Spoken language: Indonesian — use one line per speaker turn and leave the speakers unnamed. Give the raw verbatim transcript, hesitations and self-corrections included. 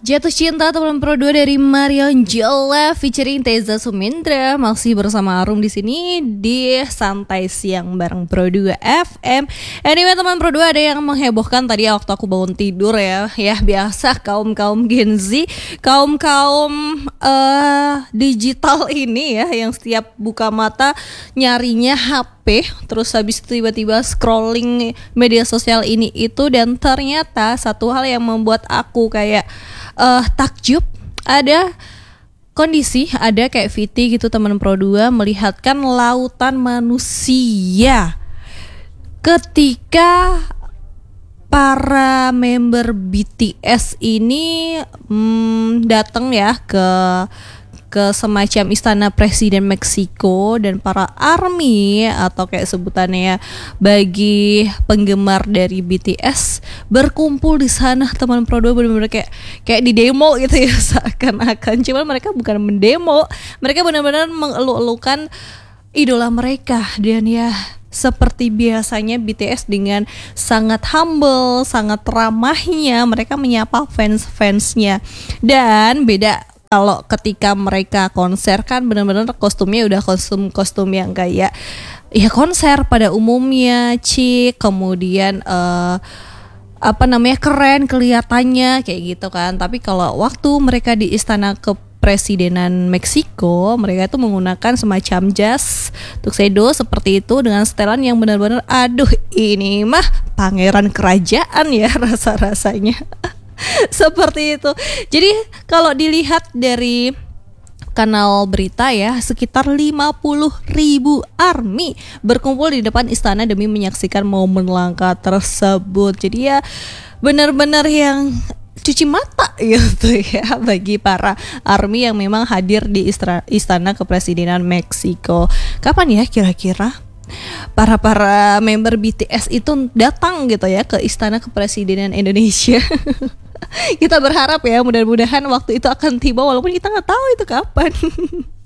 Jatuh Cinta teman Pro dua dari Marion Jola featuring Teza Sumendra masih bersama Arum di sini di Santai Siang bareng Pro dua F M. Anyway teman Pro dua, ada yang menghebohkan tadi waktu aku bangun tidur ya. Ya biasa kaum-kaum Gen Z, kaum-kaum uh, digital ini ya, yang setiap buka mata nyarinya H P, terus habis itu tiba-tiba scrolling media sosial ini itu, dan ternyata satu hal yang membuat aku kayak uh, takjub, ada kondisi, ada kayak Viti gitu teman Pro dua melihatkan lautan manusia ketika para member B T S ini hmm, datang ya ke ke semacam istana presiden Meksiko, dan para ARMY atau kayak sebutannya ya, bagi penggemar dari B T S berkumpul di sana teman Pro dua, benar-benar kayak kayak di demo gitu ya seakan-akan. Cuman mereka bukan mendemo, mereka benar-benar mengeluh-elukan idola mereka. Dan ya seperti biasanya B T S dengan sangat humble, sangat ramahnya mereka menyapa fans-fansnya. Dan beda kalau ketika mereka konser kan benar-benar kostumnya udah kostum-kostum yang kayak ya konser pada umumnya, chic, kemudian uh, apa namanya keren kelihatannya kayak gitu kan. Tapi kalau waktu mereka di istana kepresidenan Meksiko, mereka itu menggunakan semacam jas tuxedo seperti itu dengan setelan yang benar-benar aduh ini mah pangeran kerajaan ya rasa-rasanya. Seperti itu. Jadi kalau dilihat dari kanal berita ya, sekitar lima puluh ribu ARMY berkumpul di depan istana demi menyaksikan momen langka tersebut. Jadi ya benar-benar yang cuci mata gitu ya bagi para ARMY yang memang hadir di istana, istana kepresidenan Meksiko. Kapan ya kira-kira para para member B T S itu datang gitu ya ke istana kepresidenan Indonesia? Kita berharap ya mudah-mudahan waktu itu akan tiba, walaupun kita nggak tahu itu kapan.